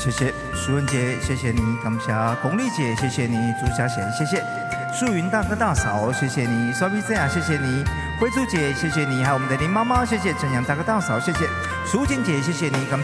谢谢苏文杰，谢谢你，感谢龚丽姐，谢谢你，朱家贤，谢谢素云大哥大嫂，谢谢你，烧皮这样，谢谢你，慧珠姐，谢谢你，还有我们的林妈妈，谢谢陈阳大哥大嫂，谢谢淑静姐，谢谢你，感